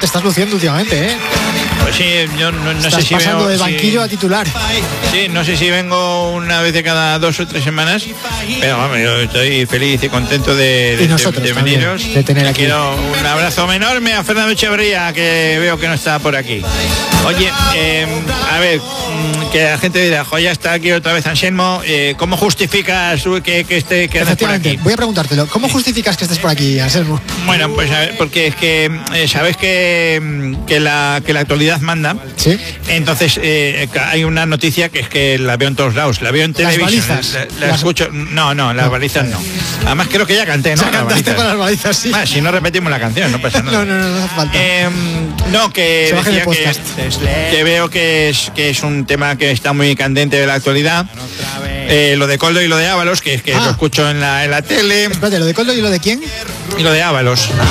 estás luciendo últimamente, ¿eh? Pues sí, yo no sé si pasando vengo, de banquillo a titular. Sí, no sé si vengo una vez de cada 2 o 3 semanas, pero vamos, yo estoy feliz y contento de veniros. De tener aquí. Quiero un abrazo enorme a Fernando Echeverría, que veo que no está por aquí. Oye, a ver, que la gente dirá, ya está aquí otra vez Anselmo, ¿cómo justificas que estés por aquí? Voy a preguntártelo, ¿cómo justificas que estés por aquí, Anselmo? Bueno, pues a ver, porque es que sabes que la actualidad manda. Sí. Entonces hay una noticia que es que la veo en todos lados, la veo en televisión. Las balizas. La escucho. No, las balizas no. Además creo que ya canté, ¿no? Ya cantaste con las balizas, sí. Si no repetimos la canción, no pasa nada. No hace falta. No, que decía que veo que es un tema que está muy candente de la actualidad. Lo de Koldo y lo de Ábalos, que es que lo escucho en la tele. Espérate, ¿lo de Koldo y lo de quién? Y lo de Ábalos.